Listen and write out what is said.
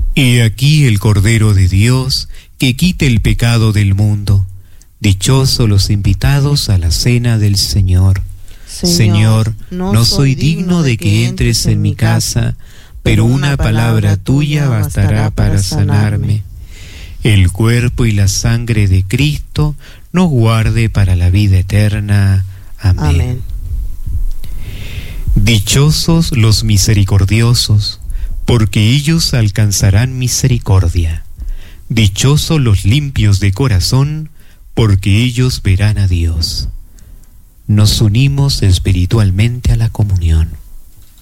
He aquí el Cordero de Dios, que quita el pecado del mundo. Dichosos los invitados a la cena del Señor. Señor, no soy digno de que entres en mi casa, pero una palabra tuya bastará para sanarme. El cuerpo y la sangre de Cristo nos guarde para la vida eterna. Amén. Dichosos los misericordiosos, porque ellos alcanzarán misericordia. Dichosos los limpios de corazón, porque ellos verán a Dios. Nos unimos espiritualmente a la comunión.